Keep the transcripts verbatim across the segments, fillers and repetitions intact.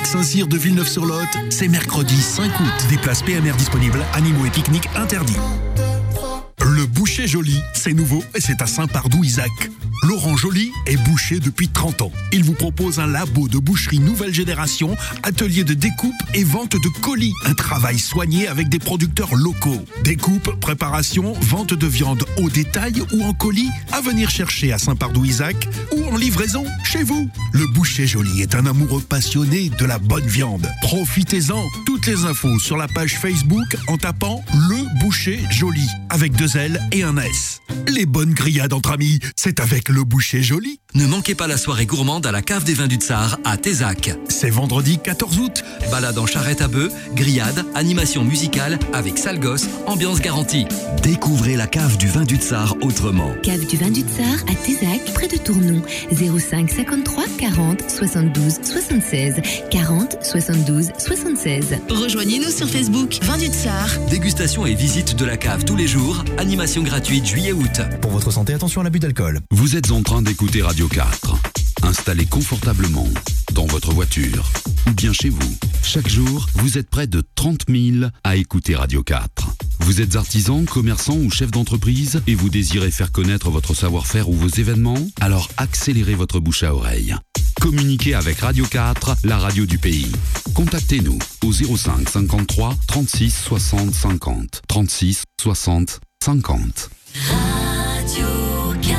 Parc Saint-Cyr de Villeneuve-sur-Lot, c'est mercredi cinq août. Des places P M R disponibles, animaux et pique-niques interdits. Le Boucher Joly, c'est nouveau et c'est à Saint-Pardoux-Isaac. Laurent Joly est boucher depuis trente ans. Il vous propose un labo de boucherie nouvelle génération, atelier de découpe et vente de colis. Un travail soigné avec des producteurs locaux. Découpe, préparation, vente de viande au détail ou en colis, à venir chercher à Saint-Pardoux-Isaac ou en livraison chez vous. Le Boucher Joly est un amoureux passionné de la bonne viande. Profitez-en. Toutes les infos sur la page Facebook en tapant Le Boucher Joly avec deux L et un S. Les bonnes grillades entre amis, c'est avec Le Boucher Joly. Ne manquez pas la soirée gourmande à la cave des vins du Tsar à Tézac. C'est vendredi quatorze août. Balade en charrette à bœuf, grillade, animation musicale avec sale gosse, ambiance garantie. Découvrez la cave du vin du Tsar autrement. Cave du vin du Tsar à Tézac, près de Tournon. zéro cinq cinquante-trois quarante soixante-douze soixante-seize. quarante soixante-douze soixante-seize. Rejoignez-nous sur Facebook, Vin du Tsar. Dégustation et visite de la cave tous les jours. Animation gratuite juillet-août. Pour votre santé, attention à l'abus d'alcool. Vous êtes en train d'écouter Radio quatre. Installé confortablement dans votre voiture ou bien chez vous. Chaque jour, vous êtes près de trente mille à écouter Radio quatre. Vous êtes artisan, commerçant ou chef d'entreprise et vous désirez faire connaître votre savoir-faire ou vos événements? Alors accélérez votre bouche à oreille. Communiquez avec Radio quatre, la radio du pays. Contactez-nous au zéro cinq cinquante-trois trente-six soixante cinquante. trente-six soixante cinquante. Radio quatre.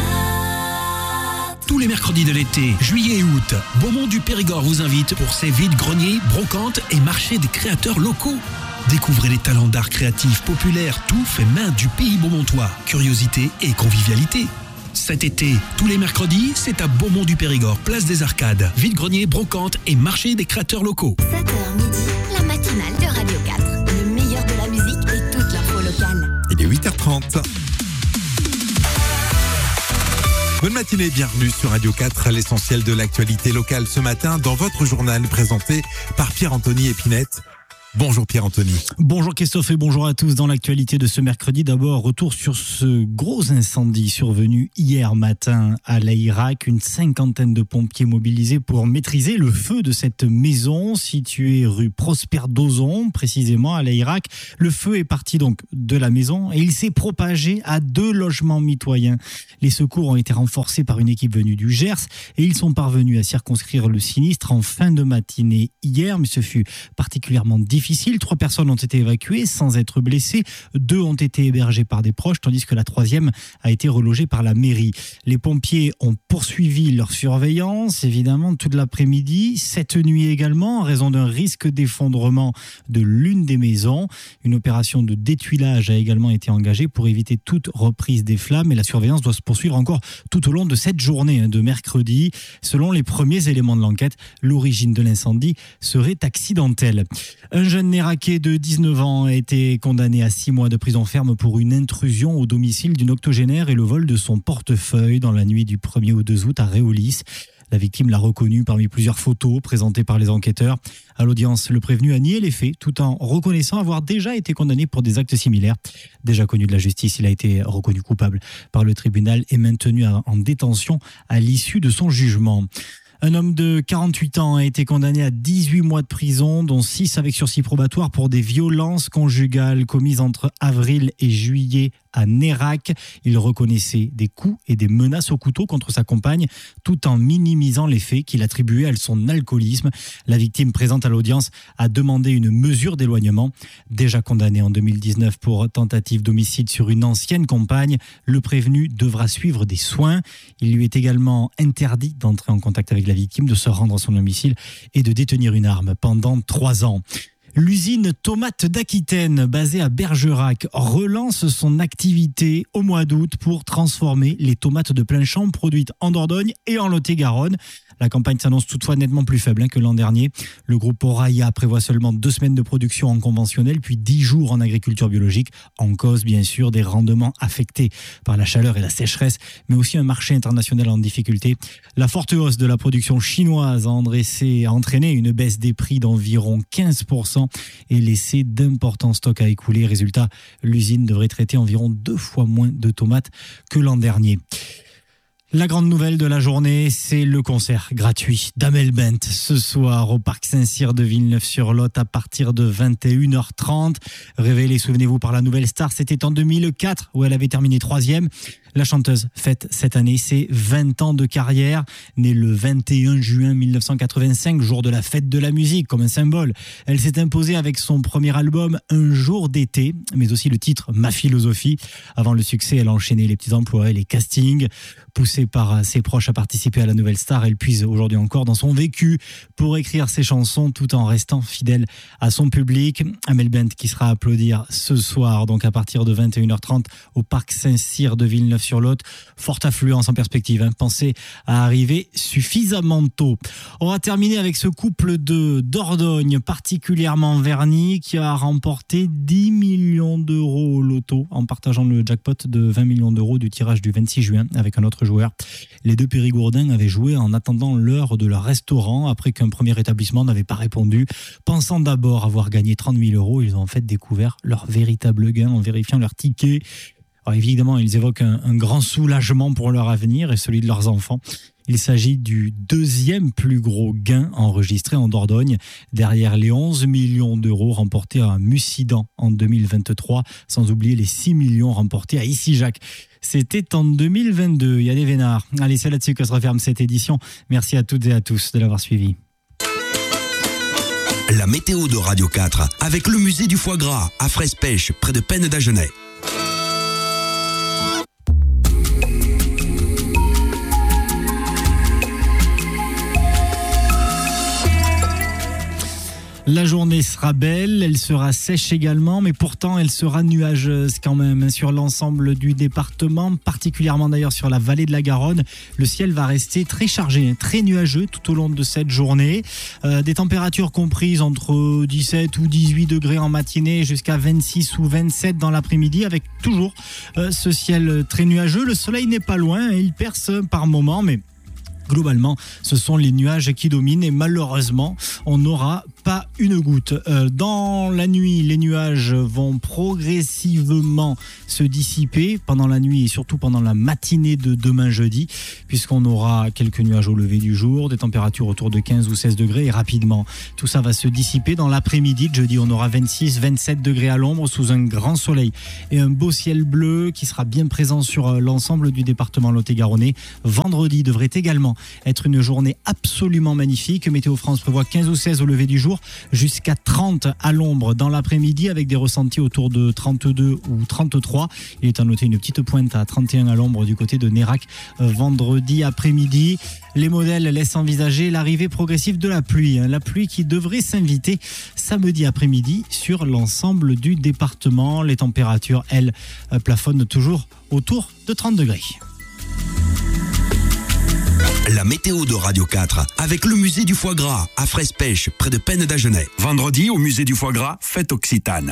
Tous les mercredis de l'été, juillet et août, Beaumont du Périgord vous invite pour ses vides-greniers, brocantes et marchés des créateurs locaux. Découvrez les talents d'art créatif populaires, tout fait main du pays beaumontois. Curiosité et convivialité. Cet été, tous les mercredis, c'est à Beaumont du Périgord, place des Arcades. Vide-greniers, brocantes et marché des créateurs locaux. sept heures midi, la matinale de Radio quatre. Le meilleur de la musique et toute l'info locale. Il est huit heures trente. Bonne matinée, bienvenue sur Radio quatre, l'essentiel de l'actualité locale ce matin dans votre journal présenté par Pierre-Anthony Épinette. Bonjour Pierre-Anthony. Bonjour Christophe et bonjour à tous. Dans l'actualité de ce mercredi, d'abord retour sur ce gros incendie survenu hier matin à l'Aïrac. Une cinquantaine de pompiers mobilisés pour maîtriser le feu de cette maison située rue Prosper Dozon, précisément à l'Aïrac. Le feu est parti donc de la maison et il s'est propagé à deux logements mitoyens. Les secours ont été renforcés par une équipe venue du Gers et ils sont parvenus à circonscrire le sinistre en fin de matinée hier, mais ce fut particulièrement difficile. Trois personnes ont été évacuées sans être blessées. Deux ont été hébergées par des proches, tandis que la troisième a été relogée par la mairie. Les pompiers ont poursuivi leur surveillance, évidemment, toute l'après-midi. Cette nuit également, en raison d'un risque d'effondrement de l'une des maisons. Une opération de détuilage a également été engagée pour éviter toute reprise des flammes. Et la surveillance doit se poursuivre encore tout au long de cette journée de mercredi. Selon les premiers éléments de l'enquête, l'origine de l'incendie serait accidentelle. Un jeune Néraquais de dix-neuf ans a été condamné à six mois de prison ferme pour une intrusion au domicile d'une octogénaire et le vol de son portefeuille dans la nuit du premier au deux août à Réaulis. La victime l'a reconnu parmi plusieurs photos présentées par les enquêteurs. À l'audience, le prévenu a nié les faits tout en reconnaissant avoir déjà été condamné pour des actes similaires. Déjà connu de la justice, il a été reconnu coupable par le tribunal et maintenu en détention à l'issue de son jugement. Un homme de quarante-huit ans a été condamné à dix-huit mois de prison, dont six avec sursis probatoire pour des violences conjugales commises entre avril et juillet à Nérac. Il reconnaissait des coups et des menaces au couteau contre sa compagne, tout en minimisant les faits qu'il attribuait à son alcoolisme. La victime présente à l'audience a demandé une mesure d'éloignement. Déjà condamné en deux mille dix-neuf pour tentative d'homicide sur une ancienne compagne, le prévenu devra suivre des soins. Il lui est également interdit d'entrer en contact avec la victime, de se rendre à son domicile et de détenir une arme pendant trois ans. L'usine Tomate d'Aquitaine, basée à Bergerac, relance son activité au mois d'août pour transformer les tomates de plein champ produites en Dordogne et en Lot-et-Garonne. La campagne s'annonce toutefois nettement plus faible hein, que l'an dernier. Le groupe Oraya prévoit seulement deux semaines de production en conventionnel, puis dix jours en agriculture biologique. En cause, bien sûr, des rendements affectés par la chaleur et la sécheresse, mais aussi un marché international en difficulté. La forte hausse de la production chinoise a, endressé, a entraîné une baisse des prix d'environ quinze pour cent et laissé d'importants stocks à écouler. Résultat, l'usine devrait traiter environ deux fois moins de tomates que l'an dernier. La grande nouvelle de la journée, c'est le concert gratuit d'Amel Bent ce soir au Parc Saint-Cyr de Villeneuve-sur-Lot à partir de vingt et une heures trente. Révélée, souvenez-vous, par la Nouvelle Star, c'était en deux mille quatre où elle avait terminé troisième. La chanteuse fête cette année ses vingt ans de carrière. Née le vingt et un juin mille neuf cent quatre-vingt-cinq, jour de la fête de la musique, comme un symbole. Elle s'est imposée avec son premier album Un jour d'été, mais aussi le titre Ma philosophie. Avant le succès, elle a enchaîné les petits emplois et les castings. Poussée par ses proches à participer à la Nouvelle Star, elle puise aujourd'hui encore dans son vécu pour écrire ses chansons tout en restant fidèle à son public. Amel Bent qui sera à applaudir ce soir, donc à partir de vingt et une heures trente au Parc Saint-Cyr de Villeneuve-sur-Lot. Forte affluence en perspective, hein. Pensez à arriver suffisamment tôt. On va terminer avec ce couple de Dordogne particulièrement verni qui a remporté dix millions d'euros au loto en partageant le jackpot de vingt millions d'euros du tirage du vingt-six juin avec un autre joueur. Les deux Périgourdins avaient joué en attendant l'heure de leur restaurant après qu'un premier établissement n'avait pas répondu. Pensant d'abord avoir gagné trente mille euros, ils ont en fait découvert leur véritable gain en vérifiant leur ticket. Alors évidemment, ils évoquent un, un grand soulagement pour leur avenir et celui de leurs enfants. Il s'agit du deuxième plus gros gain enregistré en Dordogne, derrière les onze millions d'euros remportés à Mussidan en deux mille vingt-trois, sans oublier les six millions remportés à Issy-Jacques. C'était en deux mille vingt-deux, il y a des vénards. Allez, c'est là-dessus que se referme cette édition. Merci à toutes et à tous de l'avoir suivi. La météo de Radio quatre, avec le musée du foie gras, à Fraise-Pêche, près de Pennes d'Agenais. La journée sera belle, elle sera sèche également, mais pourtant elle sera nuageuse quand même sur l'ensemble du département, particulièrement d'ailleurs sur la vallée de la Garonne. Le ciel va rester très chargé, très nuageux tout au long de cette journée. Euh, des températures comprises entre dix-sept ou dix-huit degrés en matinée jusqu'à vingt-six ou vingt-sept dans l'après-midi, avec toujours euh, ce ciel très nuageux. Le soleil n'est pas loin, il perce par moments, mais globalement, ce sont les nuages qui dominent et malheureusement, on n'aura pas une goutte. Euh, dans la nuit, les nuages vont progressivement se dissiper pendant la nuit et surtout pendant la matinée de demain jeudi, puisqu'on aura quelques nuages au lever du jour, des températures autour de quinze ou seize degrés et rapidement, tout ça va se dissiper. Dans l'après-midi de jeudi, on aura vingt-six, vingt-sept degrés à l'ombre sous un grand soleil et un beau ciel bleu qui sera bien présent sur l'ensemble du département lot-et-garonnais. Vendredi devrait également être une journée absolument magnifique. Météo France prévoit quinze ou seize au lever du jour, jusqu'à trente à l'ombre dans l'après-midi avec des ressentis autour de trente-deux ou trente-trois. Il est à noter une petite pointe à trente et un à l'ombre du côté de Nérac vendredi après-midi. Les modèles laissent envisager l'arrivée progressive de la pluie. La pluie qui devrait s'inviter samedi après-midi sur l'ensemble du département. Les températures, elles, plafonnent toujours autour de trente degrés. La météo de Radio quatre, avec le musée du foie gras, à Fraise-Pêche, près de Pennes d'Agenais. Vendredi, au musée du foie gras, fête Occitane.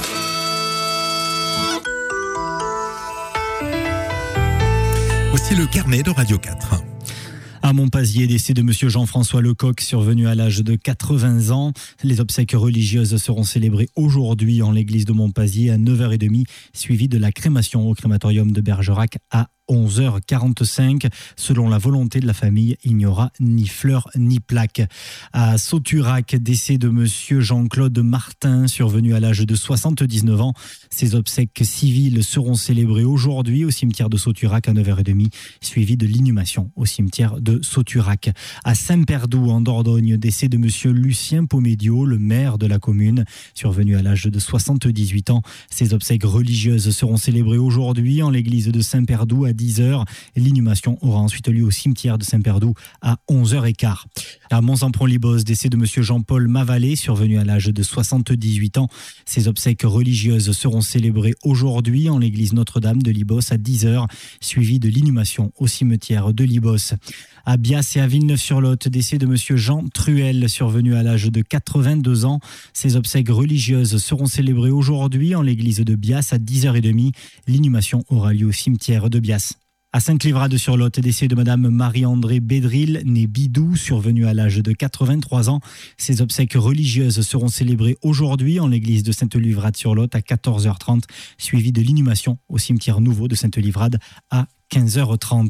Voici le carnet de Radio quatre. À Montpazier, décès de monsieur Jean-François Lecoq, survenu à l'âge de quatre-vingts ans. Les obsèques religieuses seront célébrées aujourd'hui en l'église de Montpazier à neuf heures trente, suivi de la crémation au crématorium de Bergerac à onze heures quarante-cinq. Selon la volonté de la famille, il n'y aura ni fleurs ni plaques. À Sauturac, décès de monsieur Jean-Claude Martin, survenu à l'âge de soixante-dix-neuf ans. Ses obsèques civiles seront célébrées aujourd'hui au cimetière de Sauturac à neuf heures trente, suivi de l'inhumation au cimetière de Sauturac. À Saint-Perdoux, en Dordogne, décès de monsieur Lucien Pomédio, le maire de la commune, survenu à l'âge de soixante-dix-huit ans. Ses obsèques religieuses seront célébrées aujourd'hui en l'église de Saint-Perdoux à dix heures. L'inhumation aura ensuite lieu au cimetière de Saint-Perdoux à onze heures quinze. À Mons-en-Pron-Libos, décès de monsieur Jean-Paul Mavalet, survenu à l'âge de soixante-dix-huit ans. Ses obsèques religieuses seront célébrées aujourd'hui en l'église Notre-Dame de Libos à dix heures, suivi de l'inhumation au cimetière de Libos. À Bias et à Villeneuve-sur-Lot, décès de monsieur Jean Truel, survenu à l'âge de quatre-vingt-deux ans. Ses obsèques religieuses seront célébrées aujourd'hui en l'église de Bias à dix heures trente. L'inhumation aura lieu au cimetière de Bias. À Sainte-Livrade-sur-Lot, décès de madame Marie-André Bédril, née Bidou, survenue à l'âge de quatre-vingt-trois ans. Ses obsèques religieuses seront célébrées aujourd'hui en l'église de Sainte-Livrade-sur-Lot à quatorze heures trente, suivi de l'inhumation au cimetière nouveau de Sainte-Livrade à quinze heures trente.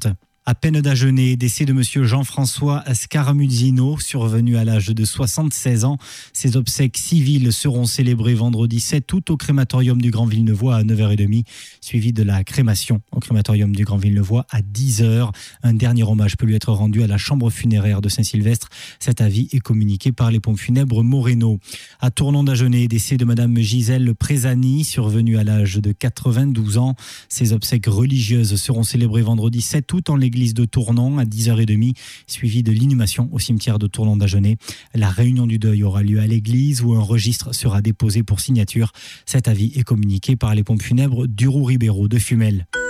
À peine d'Agenais, décès de monsieur Jean-François Scaramuzzino, survenu à l'âge de soixante-seize ans. Ses obsèques civiles seront célébrées vendredi sept août au crématorium du Grand Villeneuvois à neuf heures trente, suivi de la crémation au crématorium du Grand Villeneuvois à dix heures. Un dernier hommage peut lui être rendu à la chambre funéraire de Saint-Sylvestre. Cet avis est communiqué par les pompes funèbres Moreno. À Tournon d'Agenais, décès de madame Gisèle Présani, survenue à l'âge de quatre-vingt-douze ans. Ses obsèques religieuses seront célébrées vendredi sept août en l'église de Tournon à dix heures trente, suivi de l'inhumation au cimetière de Tournon d'Agenais. La réunion du deuil aura lieu à l'église où un registre sera déposé pour signature. Cet avis est communiqué par les pompes funèbres d'Urou-Ribéraud de Fumel.